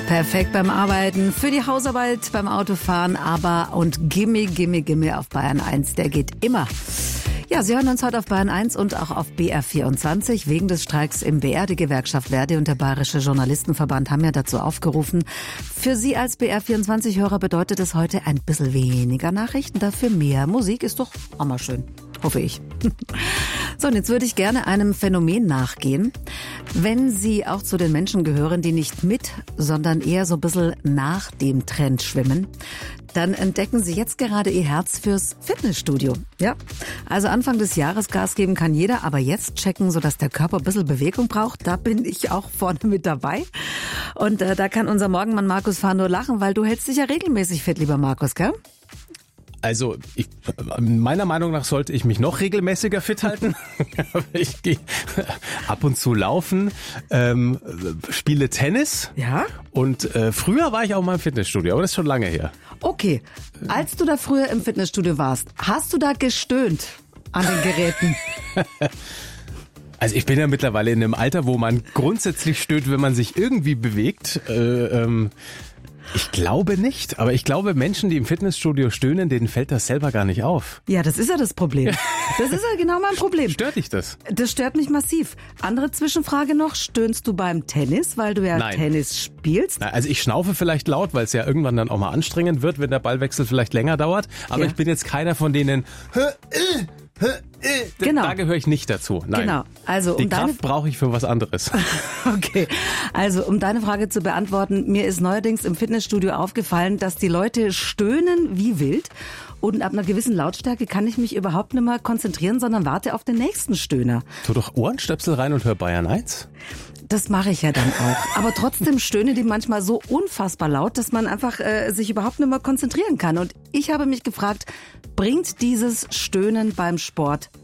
Perfekt beim Arbeiten, für die Hausarbeit, beim Autofahren, aber und Gimme auf Bayern 1, der geht immer. Ja, Sie hören uns heute auf Bayern 1 und auch auf BR24 wegen des Streiks im BR. Die Gewerkschaft Verdi und der Bayerische Journalistenverband haben ja dazu aufgerufen. Für Sie als BR24-Hörer bedeutet es heute ein bisschen weniger Nachrichten, dafür mehr Musik. Ist doch auch mal schön, hoffe ich. So, und jetzt würde ich gerne einem Phänomen nachgehen. Wenn Sie auch zu den Menschen gehören, die nicht mit, sondern eher so ein bisschen nach dem Trend schwimmen, dann entdecken Sie jetzt gerade Ihr Herz fürs Fitnessstudio. Ja, also Anfang des Jahres Gas geben kann jeder, aber jetzt checken, sodass der Körper ein bisschen Bewegung braucht. Da bin ich auch vorne mit dabei. Und da kann unser Morgenmann Markus Fahr nur lachen, weil du hältst dich ja regelmäßig fit, lieber Markus, gell? Also meiner Meinung nach sollte ich mich noch regelmäßiger fit halten. Ich gehe ab und zu laufen, spiele Tennis. Ja? Und früher war ich auch mal im Fitnessstudio, aber das ist schon lange her. Okay, als du da früher im Fitnessstudio warst, hast du da gestöhnt an den Geräten? Also ich bin ja mittlerweile in einem Alter, wo man grundsätzlich stöhnt, wenn man sich irgendwie bewegt. Ich glaube nicht, aber ich glaube, Menschen, die im Fitnessstudio stöhnen, denen fällt das selber gar nicht auf. Ja, das ist ja das Problem. Das ist ja genau mein Problem. Stört dich das? Das stört mich massiv. Andere Zwischenfrage noch, stöhnst du beim Tennis, weil du ja Nein. Tennis spielst? Na, also ich schnaufe vielleicht laut, weil es ja irgendwann dann auch mal anstrengend wird, wenn der Ballwechsel vielleicht länger dauert. Aber Ja. ich bin jetzt keiner von denen... Genau. Da gehöre ich nicht dazu. Nein. Genau. Also, Die Kraft brauche ich für was anderes. Okay, also um deine Frage zu beantworten, mir ist neuerdings im Fitnessstudio aufgefallen, dass die Leute stöhnen wie wild und ab einer gewissen Lautstärke kann ich mich überhaupt nicht mehr konzentrieren, sondern warte auf den nächsten Stöhner. Tu doch Ohrenstöpsel rein und hör Bayern 1. Das mache ich ja dann auch. Aber trotzdem stöhnen die manchmal so unfassbar laut, dass man einfach sich überhaupt nicht mehr konzentrieren kann. Und ich habe mich gefragt, bringt dieses Stöhnen beim Sport